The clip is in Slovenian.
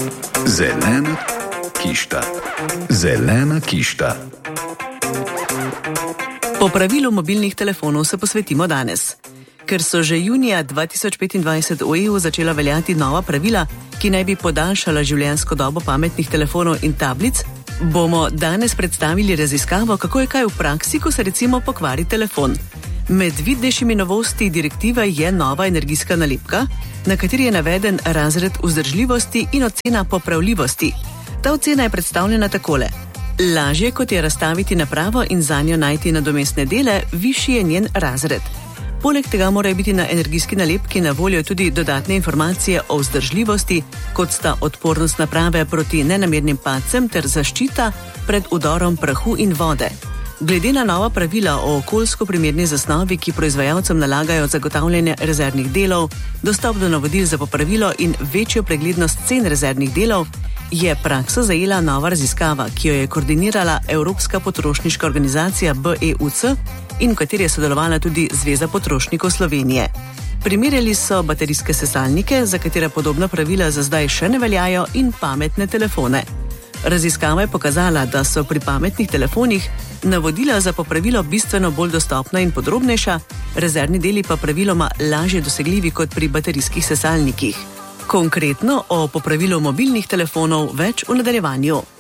Zelena kišta. Zelena kišta. Popravilu mobilnih telefonov se posvetimo danes. Ker so že junija 2025 v EU začela veljati nova pravila, ki naj bi podaljšala življenjsko dobo pametnih telefonov in tablic, bomo danes predstavili raziskavo, kako je kaj v praksi, ko se recimo pokvari telefon. Med vidnejšimi novosti direktive je nova energijska nalepka, na kateri je naveden razred vzdržljivosti in ocena popravljivosti. Ta ocena je predstavljena takole. Lažje kot je razstaviti napravo in zanjo najti nadomestne dele, višji je njen razred. Poleg tega morajo biti na energijski nalepki na voljo tudi dodatne informacije o vzdržljivosti, kot sta odpornost naprave proti nenamernim padcem ter zaščita pred vdorom prahu in vode. Glede na nova pravila o okoljsko primerni zasnovi, ki proizvajalcem nalagajo zagotavljanje rezervnih delov, dostop do navodil za popravilo in večjo preglednost cen rezervnih delov, je prakso zajela nova raziskava, ki jo je koordinirala Evropska potrošniška organizacija BEUC in v kateri je sodelovala tudi Zveza potrošnikov Slovenije. Primerjali so baterijske sesalnike, za katere podobna pravila za zdaj še ne veljajo, in pametne telefone. Raziskava je pokazala, da so pri pametnih telefonih navodila za popravilo bistveno bolj dostopna in podrobnejša, rezervni deli pa praviloma lažje dosegljivi kot pri baterijskih sesalnikih. Konkretno o popravilu mobilnih telefonov več v nadaljevanju.